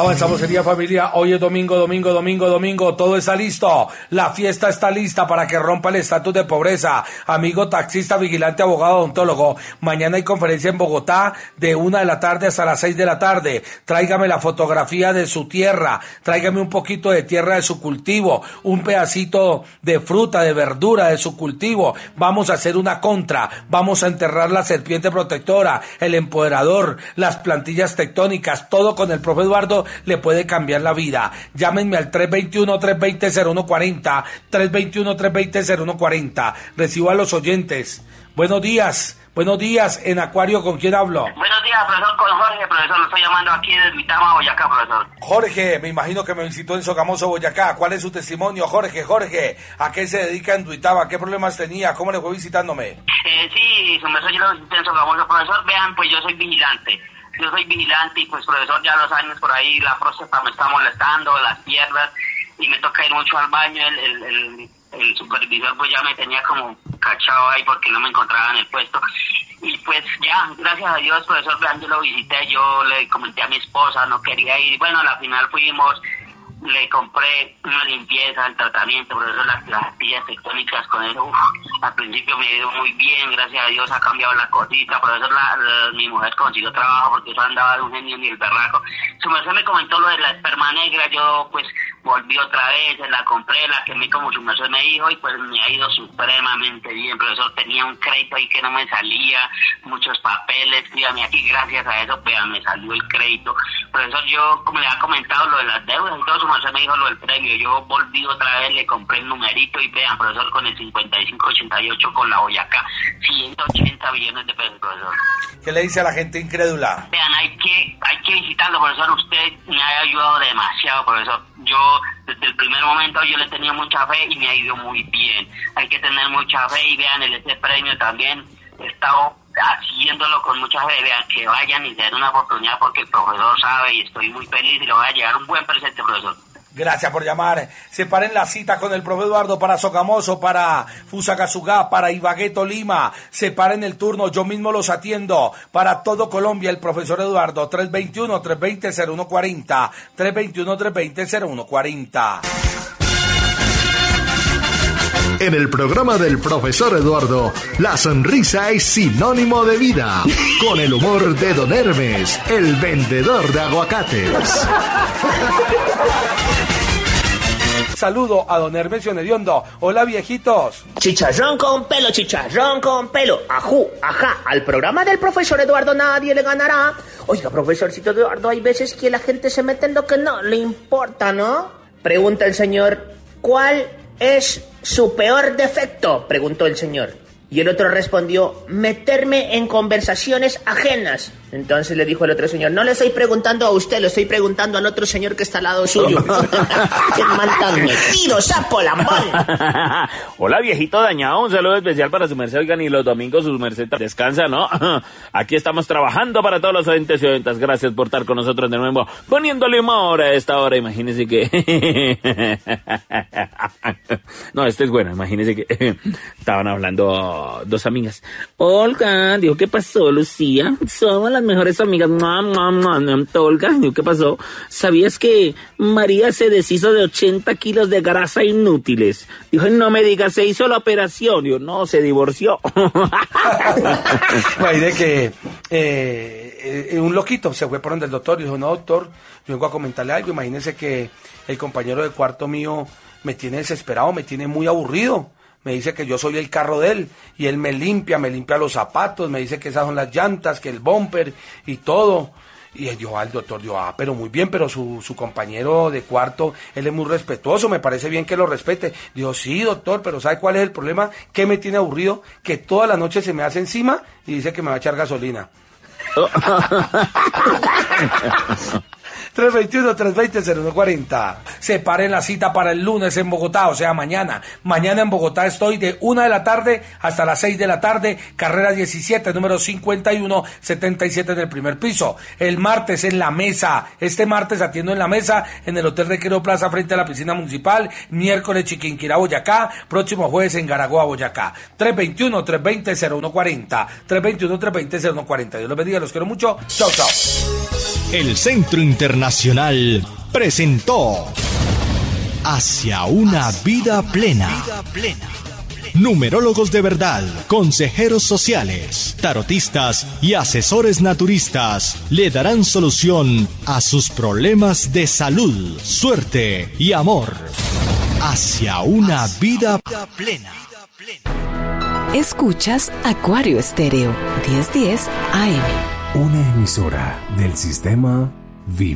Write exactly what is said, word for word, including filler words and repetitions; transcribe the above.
Avanzamos, querida familia. Hoy es domingo, domingo, domingo, domingo. Todo está listo. La fiesta está lista para que rompa el estatus de pobreza. Amigo taxista, vigilante, abogado, odontólogo. Mañana hay conferencia en Bogotá de una de la tarde hasta las seis de la tarde. Tráigame la fotografía de su tierra. Tráigame un poquito de tierra de su cultivo. Un pedacito de fruta, de verdura de su cultivo. Vamos a hacer una contra. Vamos a enterrar la serpiente protectora, el empoderador, las plantillas tectónicas. Todo con el profe Eduardo le puede cambiar la vida. Llámenme al tres veintiuno, tres veinte, cero uno cuarenta, tres veintiuno, tres veinte, cero uno cuarenta. Recibo a los oyentes. Buenos días, buenos días, en Acuario, ¿con quién hablo? Buenos días, profesor, con Jorge, profesor, lo estoy llamando aquí desde Vitama, Boyacá, profesor. Jorge, me imagino que me visitó en Sogamoso, Boyacá. ¿Cuál es su testimonio, Jorge? Jorge, ¿a qué se dedica en Duitama? ¿Qué problemas tenía? ¿Cómo le fue visitándome? Eh, sí, su merced, yo lo visité en Sogamoso, profesor. Vean, pues yo soy vigilante. Yo soy vigilante y pues, profesor, ya a los años por ahí la próstata me está molestando, las piernas, y me toca ir mucho al baño. El, el, el, el supervisor pues ya me tenía como cachado ahí porque no me encontraba en el puesto. Y pues ya, gracias a Dios, profesor, vean, yo lo visité, yo le comenté a mi esposa, no quería ir. Bueno, a la final fuimos, le compré una limpieza, el tratamiento, profesor, las plantillas tectónicas con eso. Uf, al principio me ha ido muy bien, gracias a Dios ha cambiado la cosita, profesor, la, la, mi mujer consiguió trabajo porque eso andaba de un genio ni el berraco. Su merced me comentó lo de la esperma negra, yo pues volví otra vez, la compré, la quemé como su merced me dijo y pues me ha ido supremamente bien, profesor. Tenía un crédito ahí que no me salía, muchos papeles, dígame aquí, gracias a eso, vean, me salió el crédito. Profesor, yo como le había comentado lo de las deudas y todo, su merced me dijo lo del premio, yo volví otra vez, le compré el numerito y vean, profesor, con el cincuenta y cinco ochenta y ocho con la Boyacá, ciento ochenta billones de pesos, profesor. ¿Qué le dice a la gente incrédula? Vean, hay que, hay que visitarlo, profesor, usted me ha ayudado demasiado, profesor. Yo, desde el primer momento, yo le tenía mucha fe y me ha ido muy bien. Hay que tener mucha fe y vean, el este premio también he estado haciéndolo con mucha fe. Vean, que vayan y se den una oportunidad porque el profesor sabe y estoy muy feliz y le va a llegar un buen presente, profesor. Gracias por llamar. Separen la cita con el profe Eduardo para Sogamoso, para Fusagasugá, para Ibagué, Tolima. Separen el turno, yo mismo los atiendo. Para todo Colombia, el profesor Eduardo, tres veintiuno, tres veinte, cero uno cuarenta, tres veintiuno, tres veinte, cero uno cuarenta. En el programa del profesor Eduardo, la sonrisa es sinónimo de vida. Con el humor de Don Hermes, el vendedor de aguacates. Saludo a don Hermes Hediondo. Hola, viejitos. Chicharrón con pelo, chicharrón con pelo. Ajú, ajá. Al programa del profesor Eduardo nadie le ganará. Oiga, profesorcito Eduardo, hay veces que la gente se mete en lo que no le importa, ¿no? Pregunta el señor, ¿cuál es su peor defecto? Preguntó el señor. Y el otro respondió, meterme en conversaciones ajenas. Entonces le dijo el otro señor, no le estoy preguntando a usted, le estoy preguntando al otro señor que está al lado suyo. ¡Qué mal tan metido, sapo lambón! Hola, viejito dañado, un saludo especial para su merced. Oigan, y los domingos su merced descansa, ¿no? Aquí estamos trabajando para todos los oyentes y oyentas. Gracias por estar con nosotros de nuevo, poniéndole humor a esta hora. Imagínense que... no, este es bueno, imagínense que estaban hablando dos amigas. Olga, dijo, ¿qué pasó, Lucía? Somos las mejores amigas. Olga, dijo, ¿qué pasó? ¿Sabías que María se deshizo de ochenta kilos de grasa inútiles? Dijo, no me digas, se hizo la operación. Dijo, no, se divorció. Hay de que eh, eh, un loquito se fue por donde el doctor y dijo, no, doctor, yo vengo a comentarle algo. Imagínese que el compañero de cuarto mío me tiene desesperado, me tiene muy aburrido. Me dice que yo soy el carro de él y él me limpia, me limpia los zapatos, me dice que esas son las llantas, que el bumper y todo. Y yo al doctor, digo, ah, pero muy bien, pero su, su compañero de cuarto, él es muy respetuoso, me parece bien que lo respete. Digo, sí, doctor, pero ¿sabe cuál es el problema? ¿Qué me tiene aburrido? Que toda la noche se me hace encima y dice que me va a echar gasolina. tres veintiuno, tres veinte, cero uno cuarenta. Separen la cita para el lunes en Bogotá, o sea, mañana. Mañana en Bogotá estoy de una de la tarde hasta las seis de la tarde, carrera diecisiete, número cincuenta y uno setenta y siete en el primer piso. El martes en La Mesa, este martes atiendo en La Mesa, en el Hotel Recreo Plaza frente a la piscina municipal. Miércoles Chiquinquirá, Boyacá. Próximo jueves en Garagoa, Boyacá. tres veintiuno, tres veinte, cero uno cuarenta. tres veintiuno, tres veinte, cero uno cuarenta. Dios los bendiga, los quiero mucho. Chao, chao. El Centro Internacional presentó Hacia una vida plena. Numerólogos de verdad, consejeros sociales, tarotistas y asesores naturistas le darán solución a sus problemas de salud, suerte y amor. Hacia una vida plena. Escuchas Acuario Estéreo, diez diez A M. Una emisora del sistema Viva.